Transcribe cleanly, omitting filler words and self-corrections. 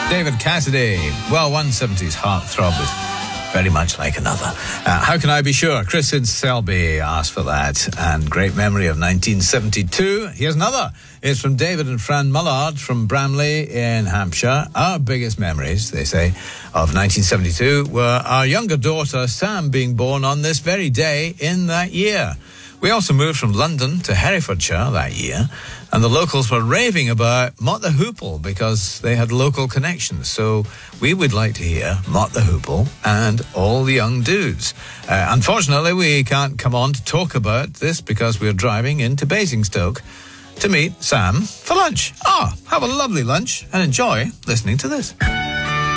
David Cassidy. Well, one 70s heartthrob is very much like another. How can I be sure? Chris in Selby asked for that. And great memory of 1972. Here's another. It's from David and Fran Mullard from Bramley in Hampshire. Our biggest memories, they say, of 1972 were our younger daughter Sam being born on this very day in that year. We also moved from London to Herefordshire that year, and the locals were raving about Mott the Hoople because they had local connections. So we would like to hear Mott the Hoople and all the young dudes. Unfortunately, we can't come on to talk about this because we're driving into Basingstoke to meet Sam for lunch. Have a lovely lunch and enjoy listening to this.